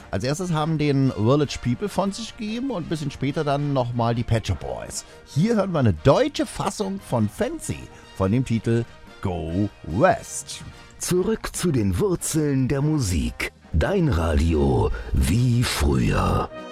Als erstes haben den Village People von sich gegeben und ein bisschen später dann nochmal die Pet Shop Boys. Hier hören wir eine deutsche Fassung von Fancy von dem Titel Go West. Zurück zu den Wurzeln der Musik. Dein Radio wie früher.